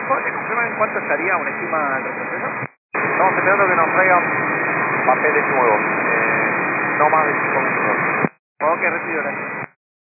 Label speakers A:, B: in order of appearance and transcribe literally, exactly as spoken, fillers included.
A: ¿le confirman en cuánto estaría una estima al retroceso?
B: Estamos esperando que nos traigan papeles nuevos. Eh, no más de cinco minutos.
A: Ok, recibido, gracias.